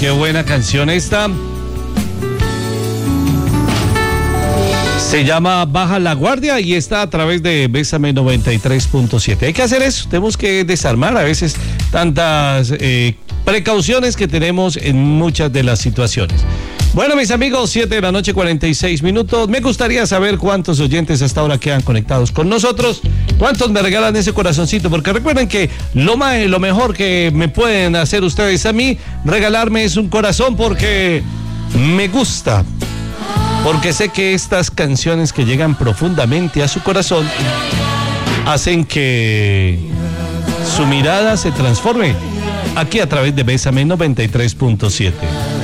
qué buena canción esta. Se llama Baja la Guardia y está a través de Bésame 93.7. Hay que hacer eso, tenemos que desarmar a veces tantas precauciones que tenemos en muchas de las situaciones. Bueno, mis amigos, 7:46 PM. Me gustaría saber cuántos oyentes hasta ahora quedan conectados con nosotros. ¿Cuántos me regalan ese corazoncito? Porque recuerden que lo mejor que me pueden hacer ustedes a mí, regalarme es un corazón porque me gusta. Porque sé que estas canciones que llegan profundamente a su corazón hacen que su mirada se transforme aquí a través de Bésame 93.7.